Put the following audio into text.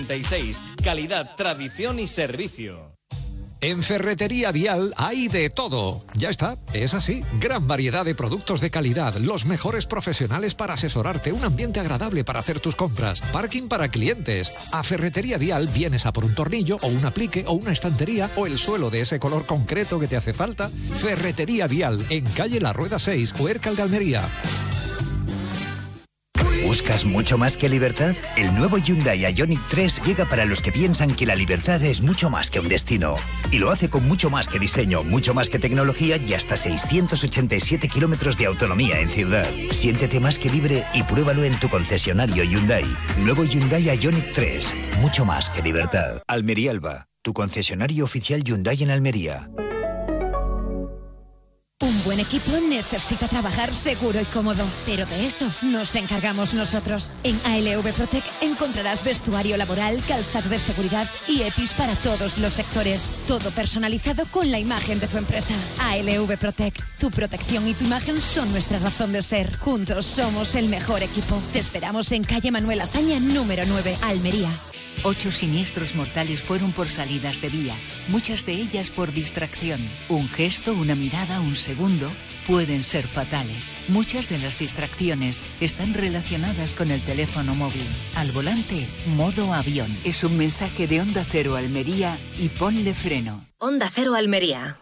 Calidad, tradición y servicio. En Ferretería Vial hay de todo. Ya está, es así. Gran variedad de productos de calidad, los mejores profesionales para asesorarte, un ambiente agradable para hacer tus compras, parking para clientes. A Ferretería Vial vienes a por un tornillo o un aplique o una estantería o el suelo de ese color concreto que te hace falta. Ferretería Vial, en calle La Rueda 6, Huércal de Almería. ¿Buscas mucho más que libertad? El nuevo Hyundai Ioniq 3 llega para los que piensan que la libertad es mucho más que un destino. Y lo hace con mucho más que diseño, mucho más que tecnología y hasta 687 kilómetros de autonomía en ciudad. Siéntete más que libre y pruébalo en tu concesionario Hyundai. Nuevo Hyundai Ioniq 3, mucho más que libertad. Almería Alba, tu concesionario oficial Hyundai en Almería. Un buen equipo necesita trabajar seguro y cómodo, pero de eso nos encargamos nosotros. En ALV Protec encontrarás vestuario laboral, calzado de seguridad y EPIs para todos los sectores. Todo personalizado con la imagen de tu empresa. ALV Protec, tu protección y tu imagen son nuestra razón de ser. Juntos somos el mejor equipo. Te esperamos en calle Manuel Azaña, número 9, Almería. 8 siniestros mortales fueron por salidas de vía, muchas de ellas por distracción. Un gesto, una mirada, un segundo pueden ser fatales. Muchas de las distracciones están relacionadas con el teléfono móvil. Al volante, modo avión. Es un mensaje de Onda Cero Almería y ponle freno. Onda Cero Almería.